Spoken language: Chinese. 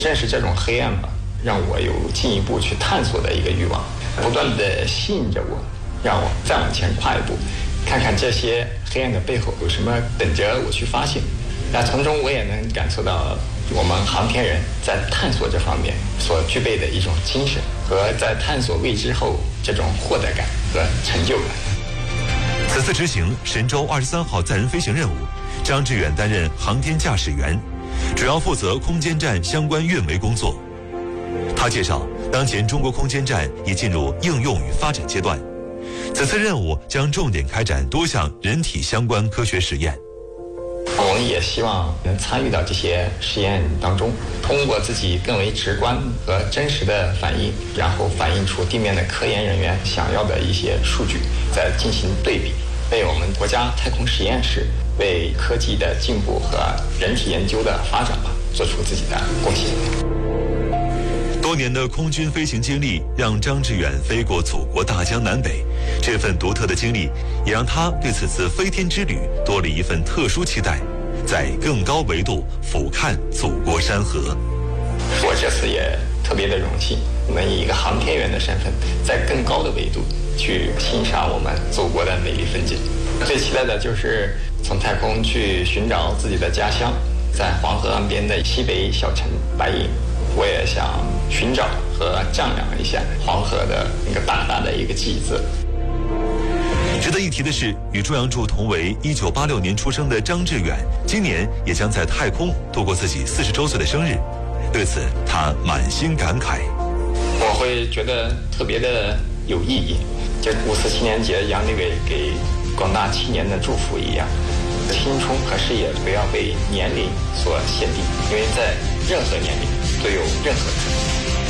正是这种黑暗吧，让我有进一步去探索的一个欲望，不断的吸引着我，让我再往前跨一步，看看这些黑暗的背后有什么等着我去发现。那从中我也能感受到我们航天人在探索这方面所具备的一种精神，和在探索未知后这种获得感和成就感。 此次执行神舟23号载人飞行任务，张志远担任航天驾驶员，主要负责空间站相关运维工作。他介绍，当前中国空间站已进入应用与发展阶段，此次任务将重点开展多项人体相关科学实验。 我们也希望能参与到这些实验当中，通过自己更为直观和真实的反应，然后反映出地面的科研人员想要的一些数据，再进行对比，为我们国家太空实验室为科技的进步和人体研究的发展吧，做出自己的贡献。 多年的空军飞行经历让张志远飞过祖国大江南北，这份独特的经历也让他对此次飞天之旅多了一份特殊期待，在更高维度俯瞰祖国山河。 我这次也特别的荣幸，能以一个航天员的身份，在更高的维度去欣赏我们祖国的美丽风景。最期待的就是从太空去寻找自己的家乡，在黄河岸边的西北小城白银，我也想寻找和丈量一下黄河的那个大大的一个记忆字。 值得一提的是，与朱杨柱同为1986年出生的张志远，今年也将在太空度过自己40周岁的生日。对此，他满心感慨。 我会觉得特别的有意义，就5·4青年节杨利伟给广大青年的祝福一样，青春和事业不要被年龄所限定，因为在任何年龄都有任何可能。